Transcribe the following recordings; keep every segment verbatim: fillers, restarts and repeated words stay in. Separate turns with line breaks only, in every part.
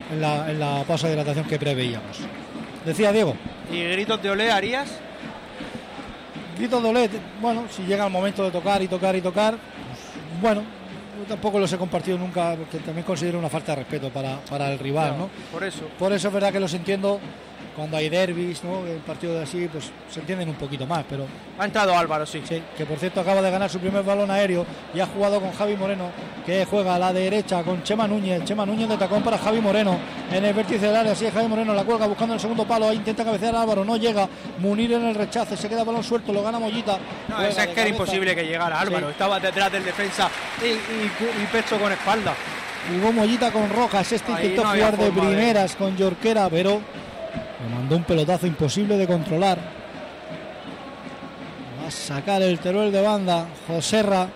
en la, en la pausa de hidratación que preveíamos. Decía Diego.
¿Y gritos de olé harías?
Gritos de olé, bueno, si llega el momento de tocar y tocar y tocar, pues, bueno, yo tampoco los he compartido nunca, porque también considero una falta de respeto para, para el rival,
Claro,
¿no?
Por eso.
Por eso es verdad que los entiendo cuando hay derbis, ¿no? El partido de así, pues se entienden un poquito más, pero...
Ha entrado Álvaro, sí.
Sí, que por cierto acaba de ganar su primer balón aéreo y ha jugado con Javi Moreno, que juega a la derecha con Chema Núñez. Chema Núñez de tacón para Javi Moreno en el vértice del área. Así es, Javi Moreno la cuelga buscando el segundo palo. Ahí intenta cabecear a Álvaro, no llega. Munir en el rechace, se queda balón suelto, lo gana Mollita.
No, ese es que era imposible que llegara Álvaro.
Sí.
Estaba detrás del defensa y, y, y pecho con espalda.
Jugó Mollita con Rojas. Este
Ahí
intentó
no había
jugar de
forma de-
primeras con Yorquera, pero le mandó un pelotazo imposible de controlar. Va a sacar el Teruel de banda. Joserra.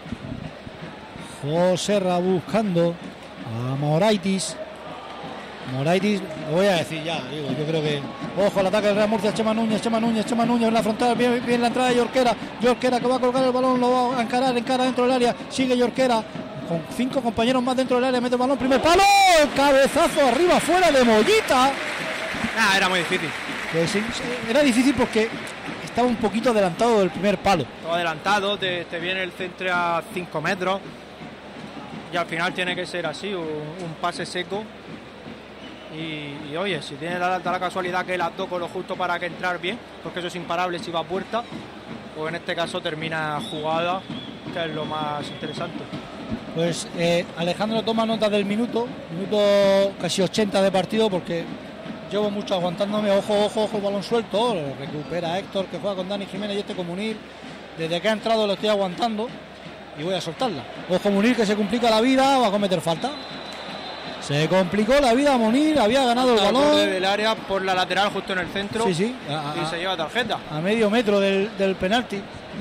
Joserra buscando a Moraitis. Moraitis, lo voy a decir ya, digo, yo creo que... Ojo al ataque del Real Murcia, Chema Núñez, Chema Núñez, Chema Núñez en la frontal, bien, bien la entrada de Yorquera. Yorquera que va a colgar el balón, lo va a encarar, encara dentro del área, sigue Yorquera. Con cinco compañeros más dentro del área, mete el balón, primer palo, cabezazo arriba, fuera de Mollita.
Ah, era muy difícil.
Que sí, era difícil porque estaba un poquito adelantado del primer palo.
Todo adelantado, te, te viene el centro a cinco metros y al final tiene que ser así, un, un pase seco. Y, y oye, si tiene la, la casualidad que la toco lo justo para que entrar bien, porque eso es imparable si va a puerta, o en este caso termina jugada, que es lo más interesante.
Pues eh, Alejandro toma nota del minuto, minuto casi ochenta de partido, porque llevo mucho aguantándome. Ojo, ojo, ojo, el balón suelto, lo recupera Héctor, que juega con Dani Jiménez y este con Munir. Desde que ha entrado lo estoy aguantando y voy a soltarla. Ojo, Munir, que se complica la vida, va a cometer falta. Se complicó la vida a Munir, había ganado el
Al
balón.
borde del área por la lateral justo en el centro.
Sí, sí, a,
Y
a,
se lleva tarjeta.
a medio metro del, del penalti.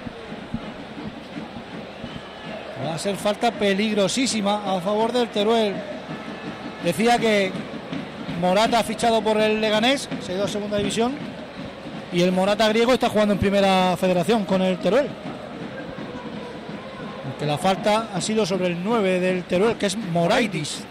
Va a ser falta peligrosísima a favor del Teruel. Decía que Morata ha fichado por el Leganés, se ha ido a segunda división, y el Morata griego está jugando en primera federación con el Teruel. Aunque la falta ha sido sobre el nueve del Teruel, que es Moraitis.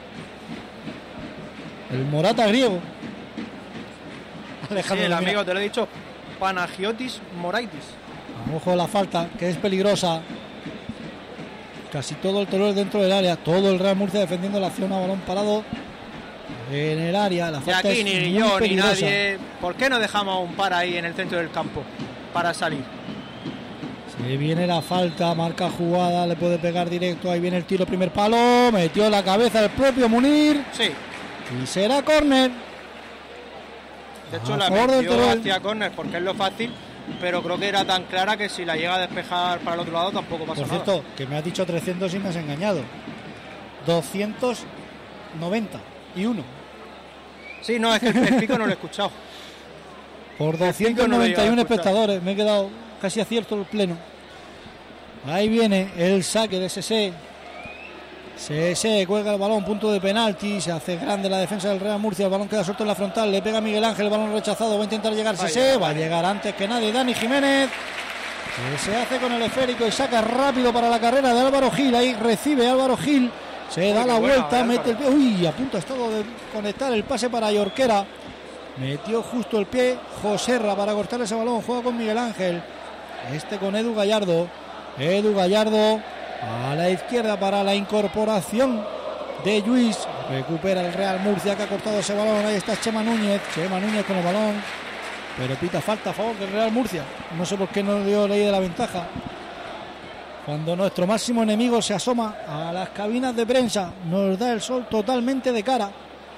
El Morata griego.
Sí,
Alejandro,
el
mira.
amigo, te lo he dicho, Panagiotis Moraitis.
Ojo la falta, que es peligrosa. Casi todo el Teruel dentro del área, todo el Real Murcia defendiendo la acción a balón parado en el área. La
Y
falta
aquí
es
ni
muy
yo ni
peligrosa.
nadie. ¿Por qué no dejamos un par ahí en el centro del campo para salir?
Se viene la falta, marca jugada, le puede pegar directo. Ahí viene el tiro, primer palo, metió la cabeza el propio Munir.
Sí,
Y será córner.
de hecho
A
la
favor del
metió
Teruel.
hacia córner porque es lo fácil, pero creo que era tan clara que si la llega a despejar para el otro lado tampoco pasa
Por
nada.
cierto, que me has dicho trescientos y me has engañado. doscientos noventa y uno.
Sí, no, es que el, el pico no lo he escuchado.
Por
pico
doscientos
no lo
noventa y
iba a
uno
escuchar.
espectadores. Me he quedado casi acierto el pleno. Ahí viene el saque de S S. S S cuelga el balón, punto de penalti. Se hace grande la defensa del Real Murcia. El balón queda suelto en la frontal. Le pega a Miguel Ángel. El balón rechazado. Va a intentar llegar S S. Va a llegar antes que nadie Dani Jiménez. Que se hace con el esférico y saca rápido para la carrera de Álvaro Gil. Ahí recibe Álvaro Gil. Se da
Uy,
la
qué buena,
vuelta,
Álvaro.
mete el pie. Uy, a punto ha estado de conectar el pase para Yorquera. Metió justo el pie Joserra para cortar ese balón. Juega con Miguel Ángel. Este con Edu Gallardo. Edu Gallardo a la izquierda para la incorporación de Lluís. Recupera el Real Murcia que ha cortado ese balón. Ahí está Chema Núñez. Chema Núñez con el balón. Pero pita falta a favor del Real Murcia. No sé por qué no dio ley de la ventaja. Cuando nuestro máximo enemigo se asoma a las cabinas de prensa, nos da el sol totalmente de cara.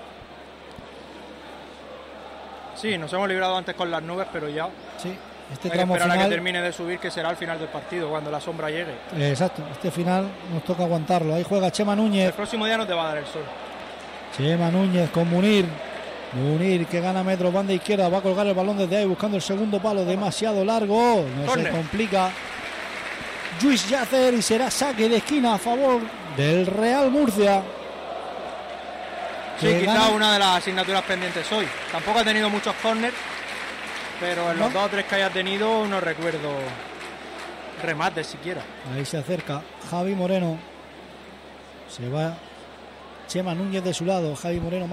Sí, nos hemos librado antes con las nubes, pero ya
Sí, este
hay que
tramo
esperar a que
final.
termine de subir, que será al final del partido, cuando la sombra llegue.
Eh, exacto, este final nos toca aguantarlo. Ahí juega Chema
El
Núñez.
próximo día no te va a dar el sol.
Chema Núñez con Munir. Munir que gana metros, banda izquierda. Va a colgar el balón desde ahí buscando el segundo palo. Demasiado largo. No
Córner.
se complica. Lluís Yacer y será saque de esquina a favor del Real Murcia.
Sí,
Que
quizá
gana-
una de las asignaturas pendientes hoy. Tampoco ha tenido muchos corners, pero en los
¿No?
dos o tres que haya tenido no recuerdo remates siquiera.
Ahí se acerca Javi Moreno. Se va Chema Núñez de su lado. Javi Moreno